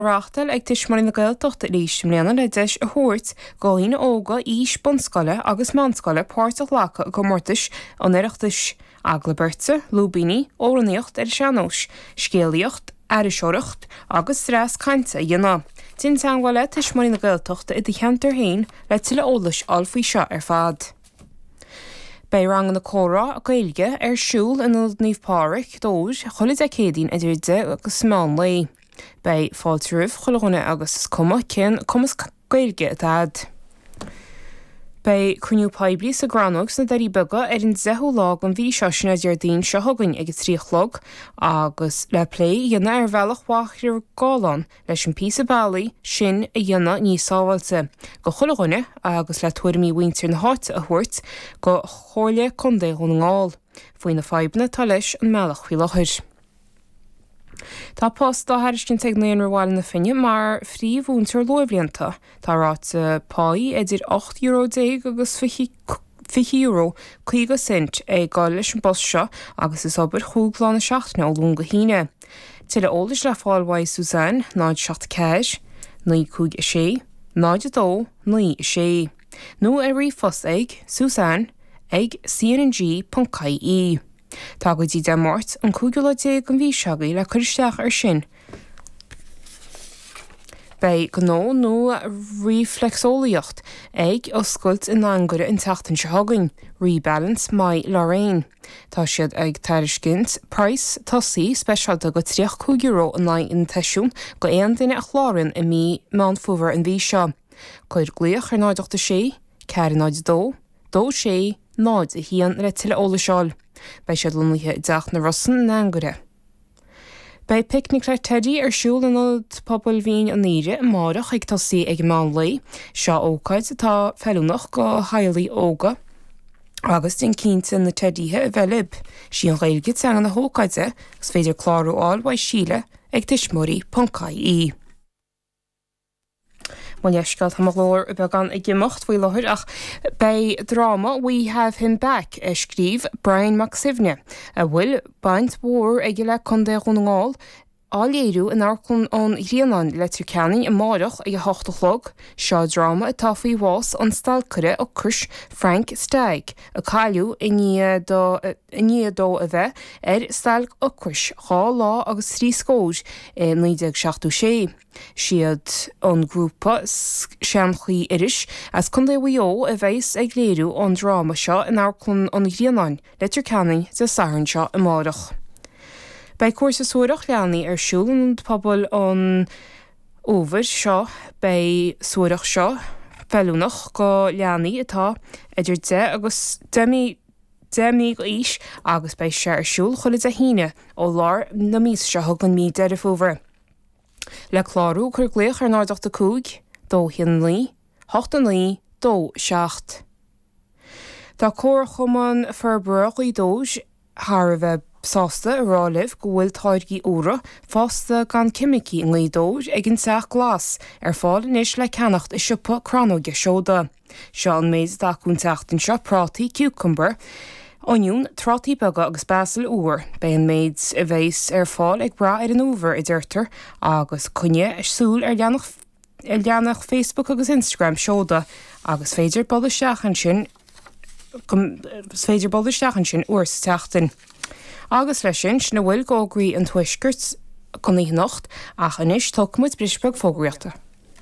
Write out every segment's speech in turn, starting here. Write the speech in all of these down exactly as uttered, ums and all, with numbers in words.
Rachtal ag tuismarí na Gaeltachta líis mléana le deis a thuirt go hína óga í sponscoile agus manscoile páirteach lecha go mórtais an iireachtais agla berta, lúbíní, óraníocht ar seanós, scéalaíocht, airiseoireacht agus strás cainte dhéana. Tin teangáile tuismarí na Gaeltachta i d cheantar hain le tuile ólas alfaí seo ar fad. Bei rang na córa a gailge ar siúl in old níomh páric dóis chola de cédín idir de agus smán lei. Bei fáiltriúh choilgúna agus cuma cén cumas gailge a dad. Bei cruniú paibli sa granógs na darí bega ar an zeú lag an bhí seosna deardín se thugann ag tríochlog agus le plé dhéana ar bhealach wachir gálan leis an pí a bailí sin a dhéana níos sábhailte. Go choilgúna agus le tuairimí winter na háite a thuirt go chóirle condé chun ngáil. Faoin na feibna tá leis an mealach fhí láthir. Tá post dá haircin teagnaon rháil na finne mar phríomhúntar loibhlíonta. Tá ráta páí idir ocht euro déag agus fiche euro chuige cent ag gáil leis an bost seo agus is obair chúglána seachtainna ó lún go híine. Tuile ólas le fáilhaid Suzanne náid seacht ceis, naoi cúig a sé, náid a dó, naoi a sé. nó a rifos ag Suzanne ag c n n g dot c a i. Tá go dtí de mát an cúgla déag an bhí seagaí le chuiristeach ar sin. Bei gó nó ríflexolaíocht ag oscailt in angura in teachtain se hagann, Rebalance mai Lorraine. Tá siad ag tairiscint price tosaí speisialta go tríoch cúig euro an lá in teisiún go éon duine a chlárin i mí Mount Fuver an bhí seo. Cuir gléoch ar náideachta sé, ceir náid dó, dó sé, náid a hían le tuile óla seáil. Bei siad lunathe deach na Russan na angura. Bei picnic le Teddy ar siúl an old pobl bhín an níre an márach ag tosaí ag mán lei, seo ócaid atá fellúnach go hailaí óga, agus den cínta na Teddíthe a bheilib. Sí an ghailge teangan na hócaide gus féidir chlárú áil bhaid síle ag tuismóirí dot c a i. When yeisgalt ha glór a began ag gimocht bhí láthir ach bei drama We Have Him Back a scríb Brian McSivne a bhfuil baint mhór ag le condé chun ngáil áléirú in arclann ón Rianan le Turcaní a márach ag hochtachlog, seo drama a tafaí bhás an stalcure ó Chris Frank Stagg a caiú i níadó a bheith ar stalc ó Chris chá lá agus trí scóid i naodeag seachtú sé. Siad an grúpa seanchaí iris as chun léhío a bheits ag léirú an drama seo in arclann ón Rianan le Turcaní de sahairn seo i márach. Bei cuasa suaireach leanaí ar siúlan pobl an óbhar seo bei suaireach seo fellúnach go leanaí atá idir de agus déimí go is agus bei sé ar siúl chola a híine ó lár na míos se thugann mí de fómhar. Le chlárú chur gléoch ar náideachta cúig, dó hin lí, hocht an lí, dó seacht. Tá cóir chuman ferbreach í dóis thar a bheith sásta a rálih go bhfuil táirgí óra fásta gan cimicí in lídóir ag an teach glas ar fáil inis le ceannacht i siúpa cranóige seóda. Seo an méid daún teachtain seo prátaí cucumber, oniún trátí bega agus basil uair, bei an méid a bhéis ar fáil ag bra ar an uair i dúirtar agus cunne ar súl ar leanach Facebook agus Instagram seóda agus féidir bolaisteachan sin féidir bolaisteachan sin uair sa teachtain. Agus leis sin na bhfuil gógraí an tuisgurt chun í nocht ach inis tucmuid brisbeg fógraíochta.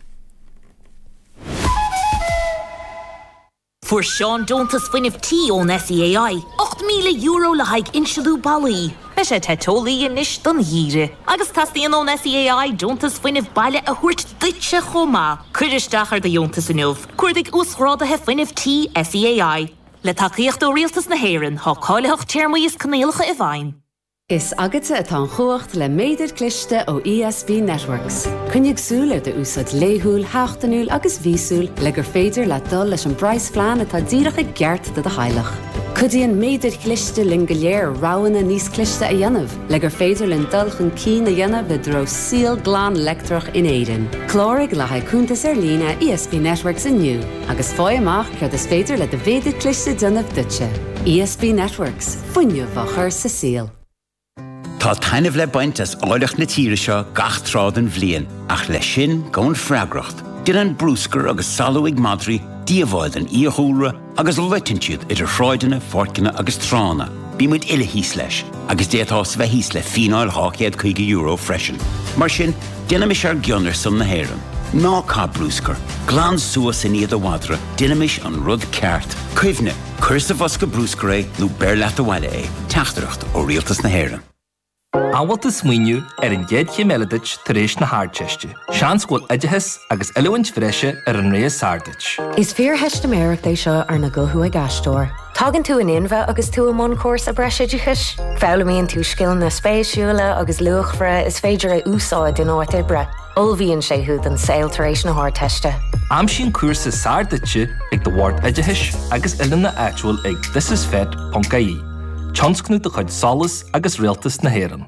For Sean Dontas Finnif T on S E A I, eight million euro le haig insiadú bailí. Be sé tetólaí inis don híre. Agus tastíon on S E A I Dontas Finnif baile a thuirt duitse chomá. Cuiristeach ar de Dontas inniuh. Cuirdig úsrádathe Finnif T S E A I. Le takeíocht ó rialtas na héireann, há cáileach téirmaíos canéalacha i bhain. Is agate atá chuacht le méidir cliste ó E S B Networks. Cunneag súil ar de úsad léthúil, háachtanúil agus vísúil le gur féidir le dul leis an brais flean atá díreach i gceart de a chailech. Cudaíonn méidir cliste lin go léir ráhanna níos cliste a dhéanamh, le gur féidir lin dulchan cí na dhéanamh i dro síl glán lectrach in éidean. Clórig le haicúntas ar lína E S B Networks inniu, agus fáil amach chuir is féidir le de bhéidir cliste dionmh duitse. E S B Networks, fuinneamh a chur sa síl. Tá tainmh le baint as áileach na tíre seo gach trád an bhliain, ach le sin gón freagracht. Din an brúscar agus salúig madri, díomháid an íothúra agus leitinsúd idir shráideanna, forcanna agus trána. Bí muid ile hís leis, agus déatá sa bheith hís le fínáil hácéad chuige euro freisin. Mar sin, dinamis ar gionnar san na héireann. Ná cá brúscar, glán suas in iad a wadra, dinamis an rud ceart. Cuimhne, cur sa bhosca brúscar é nó bear leat a bhaile é, teachtareacht ó rialtas na héireann. Anhalt is muinniu ar an géad chimeladit tar éis na háirteiste. Sean scoil idithas agus eilehhaint freise ar an réas sardit. Is fear heist Americ é seo ar na gothú a gastóir. Tágann tú an inbheith agus tú am córs a breis idithas. Fálamíonn tú scill na spéisiúla agus luachfra is féidir é úsáid in áit ibre. Olbhíonn sé húd an saoil tar éis na háirteiste. Am sin cuasa sarditse ag do bhhart idithis agus ilan na actual ag thisisfed dot I E. Tjanscnú de chuid solas agus rialtas na héireann.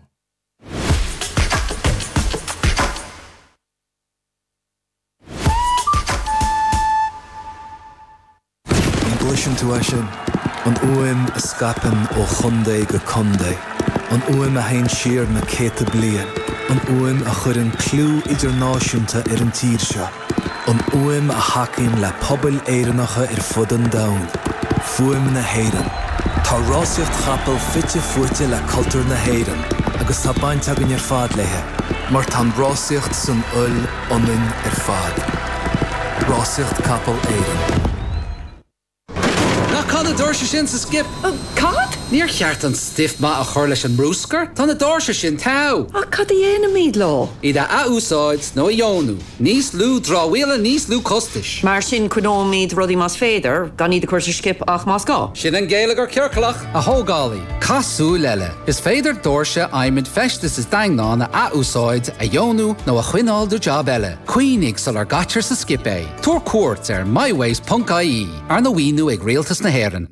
An gluisin tú sin, an uaim a scapan ó chundé go condé, an uaim a hain siar na céta blian, an uaim a chur an clú idirnáisiúnta ar an tír seo, an uaim a hacinn le pobl éireannacha ar fud an domhan, fuaim na héireann. Tá rásaíocht chapel fitte fuite le cultúr na héireann, agus tá baint agan ar fad lethe, mar tá rásaíocht san ull ionainn ar fad. Rásaíocht capel éireann. Na cá na dúirse sin sa skip? Cad? Níor cheart an stiff ma a chur leis an brúscar, tá na dúirse sin tau. A cad i dhéana míad lá? Ida a úsáid nó i dheonú, níos lú dráhuiile níos lú costais. Mar sin cunómíad rudí más féidir, gan iad a chuir skip ach más gá. Sin an géalagar ceircalach a hógálaí. Casú leile, is féidir dúirse aimid festas is daingná na a úsáid a dheonú nó a chuineáil do job eile. Cuoinig sal ar gatir sa skip é. Tuair cuairt ar myways dot I E ar na bhíonú ag rialtas na héireann.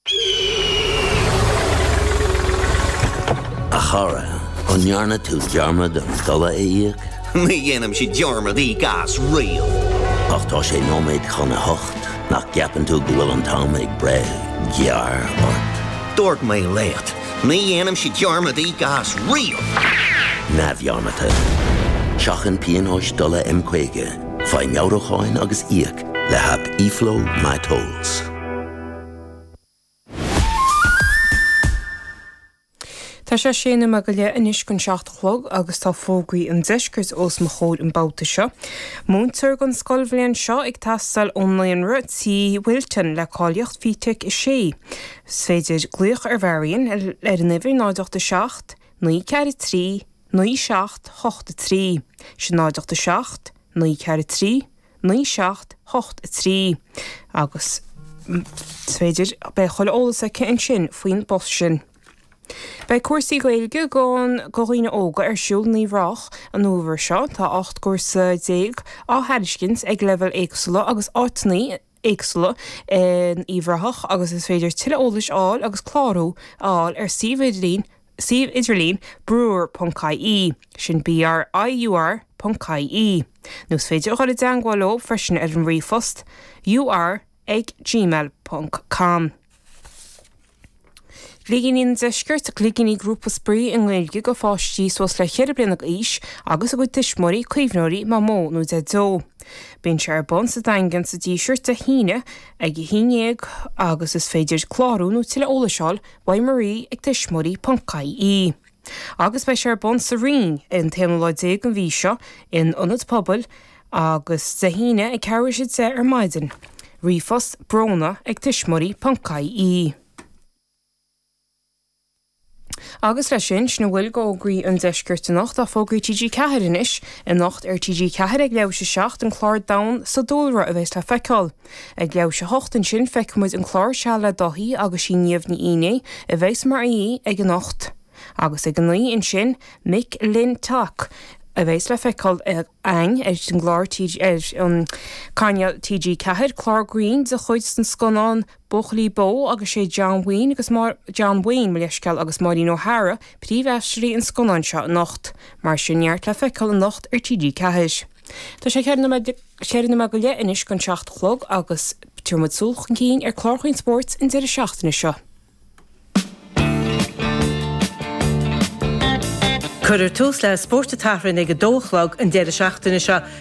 A chara, an nearna tú dearmad an dala éiag? Ní dhéanam si dearmad í gas rial. Ach tá sé nóméid chuna hocht, nach ceapan tú go bhfuil an tám ag bre, gear ort. Dúirt mé léat, ní dhéanam si dearmad í gas rial. Na bhearmata. Seachan píonóis dala imcuige, fai meabhracháin agus íag le hap íflo my tolls. Tá sé séna me go le inis gon seachtalog agus tá fógaí an deiscris os mo chóir an bouta seo. Múntar gon scoilbhléon seo ag tastal ónlaon ru tí Wilton le cáiliocht fiteach is sé. Sfeidir gluoch ar bharíonn ar an nifir náideachta seacht, naoi ceithre trí, naoi seacht, hochta trí. Sin náideachta seacht, naoi ceithre trí, naoi seacht, hochta trí. Agus sfeidir be choil ólas a cin sin faoin bos sin. Bei cuasaí gaeilge gón goghine óga ar siúl ní bhrách an uair seo tá acht cuasa déag á heiriscint ag level éagsúla agus áitnaí éagsúla in íomhrathach agus is féidir tuile ólas áil agus chlárú áil ar Steve Idirlín brewer dot I E sin B R I U R dot I E. Nus féidir chuil deangáiló freisin ar an rifost U R ag gmail dot com. Líginn deisgurt a líginn grúpa sprí an ghilge go fáistí sos le cheir blianach ís agus a go tuismorí cuimhnóirí má mó nó de dó. Bíonn sé ar bon sa daingan sa díseart a híine ag i híineag agus is féidir chlárú nó tuile ólaseáil Waimarí ag tuismorí dot I E. Agus bei sé ar bon sa rion in téanlaidéag an bhí seo in ionad pobl agus sa híine ag ceir siad sé ar maidin. Rifost brona ag tuismorí dot I E. Agus lei sin sna bhfuil gógraí an deisgurt nacht a fógaí T G ceathair inis in nacht ar T G ceathair ag leabhse seacht an chláir dam sa dóra a bheits le feiceáil. Ag leabhse hocht an sin feicmuid an chláir se le dothaí agus sin níomh ní iné a bheits mar í ag an nacht. Agus ag an naí in sin Mick Lynn Tuck a bheits le feiceáil ein ar an gláir an cainneal T G ceathair chlár Green de chuid san sconán Buchlí Bó agus sé John Wayne agus mar John Wayne leisceil agus Maureen O'Hara príomhheistearí an sconán seo nacht, mar sin neart le feiceáil an nacht ar T G ceathair. Tá sé chéirna me go le inis gon seachtalog agus tuirmid súlchan cín ar chlárchaoin sport in deireadh seachtaina seo. Cuireadh tús le spórta taithreán ag go dóchlog an deireadh seachtaine seo